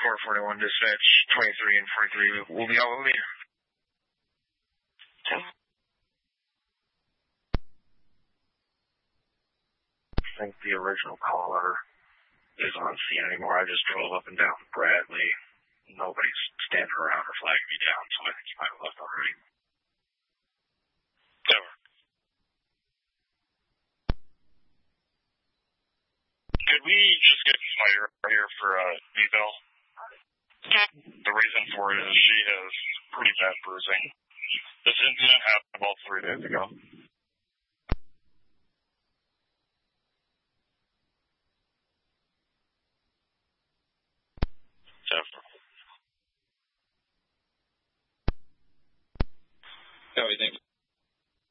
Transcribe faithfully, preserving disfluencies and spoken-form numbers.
four forty-one dispatch, twenty-three and forty-three will be all with me. Okay. I think the original caller isn't on scene anymore. I just drove up and down Bradley. Nobody's standing around or flagging me down, so I think he might have left already. Never. Could we just get Snyder here for uh, detail? The reason for it is she has pretty bad bruising. This incident happened about three days ago. Jennifer. How do you think?